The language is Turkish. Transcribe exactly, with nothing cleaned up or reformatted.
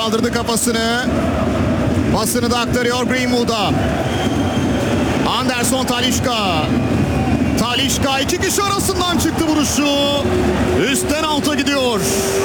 kaldırdı kafasını. Pasını da aktarıyor Greenwood'a. Anderson Talisca. Talisca iki kişi arasından çıktı vuruşu. Üstten alta gidiyor.